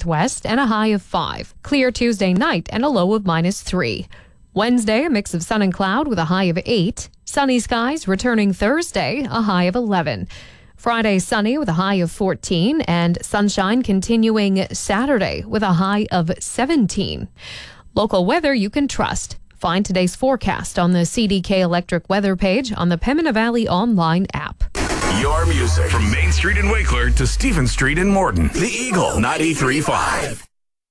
northwest and a high of 5. Clear Tuesday night and a low of -3. Wednesday, a mix of sun and cloud with a high of 8. Sunny skies returning Thursday, a high of 11. Friday, sunny with a high of 14, and sunshine continuing Saturday with a high of 17. Local weather you can trust. Find today's forecast on the CDK Electric weather page on the Pembina Valley online app. Your music from Main Street in Wakeler to Stephen Street in Morton. The Eagle 93.5.